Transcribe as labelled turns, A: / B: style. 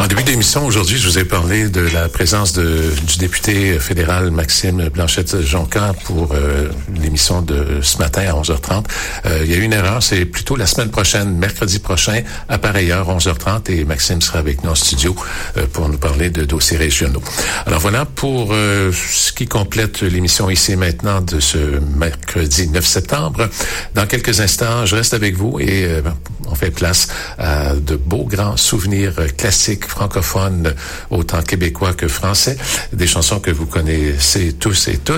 A: En début d'émission, aujourd'hui, je vous ai parlé de la présence du député fédéral Maxime Blanchette-Joncan pour l'émission de ce matin à 11h30. Il y a eu une erreur, c'est plutôt la semaine prochaine, mercredi prochain, à pareille heure, 11h30, et Maxime sera avec nous en studio pour nous parler de dossiers régionaux. Alors voilà pour ce qui complète l'émission ici et maintenant de ce mercredi 9 septembre. Dans quelques instants, je reste avec vous et on fait place à de beaux grands souvenirs classiques francophones, autant québécois que français, des chansons que vous connaissez tous et toutes.